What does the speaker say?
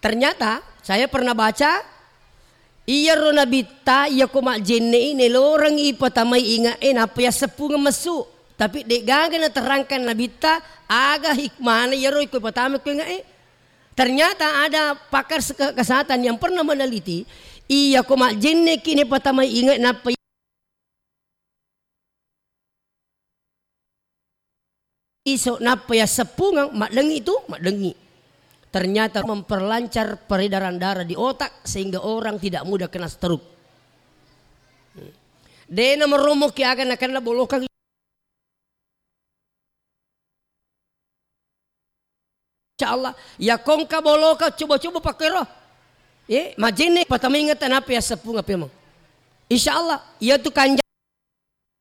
Ternyata saya pernah baca iya rona bita iya koma jenne ini lorang ipatamay ingain apa ya sepunga mesu tapi dek gaga na terangkan nabita aga hikmana iya roy ko ipatamay ko ingain. Ternyata ada pakar kesehatan yang pernah meneliti iya koma jenne kini patamay ingat napa iso napa ya sepungang maklengi itu maklengi. Ternyata memperlancar peredaran darah di otak sehingga orang tidak mudah kena stroke. Dena meromok ki akan bolokang insyaallah ya kongka boloka coba-coba pakai roh. Majene patama ingatan apa ya sepung apa emang. Insyaallah ya tu kanja